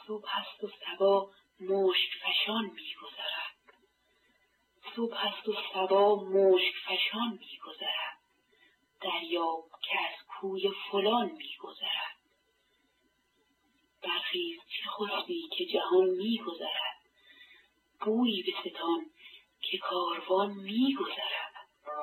صبح است و صبا مشک فشان می‌گذرد. صبح است و صبا مشک فشان می‌گذرد. دریاب که از کوی فلان می‌گذرد. برخیز چه خسبی که جهان می‌گذرد. بویی بستان که کاروان می‌گذرد.